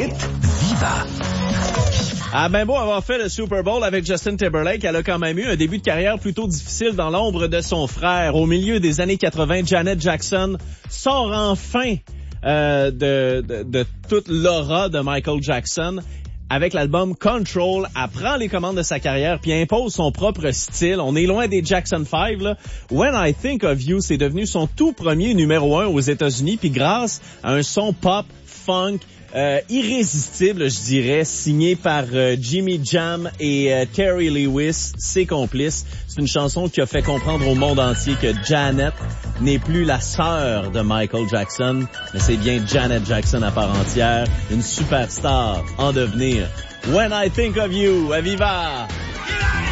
hit Viva. Ah ben beau avoir fait le Super Bowl avec Justin Timberlake, elle a quand même eu un début de carrière plutôt difficile dans l'ombre de son frère. Au milieu des années 80, Janet Jackson sort enfin de toute l'aura de Michael Jackson. Avec l'album Control, elle prend les commandes de sa carrière puis impose son propre style. On est loin des Jackson 5, là. When I Think of You, c'est devenu son tout premier numéro 1 aux États-Unis, puis grâce à un son pop, funk, irrésistible, je dirais, signé par Jimmy Jam et Terry Lewis, ses complices. C'est une chanson qui a fait comprendre au monde entier que Janet n'est plus la sœur de Michael Jackson, mais c'est bien Janet Jackson à part entière, une superstar en devenir. When I Think of You, à Viva!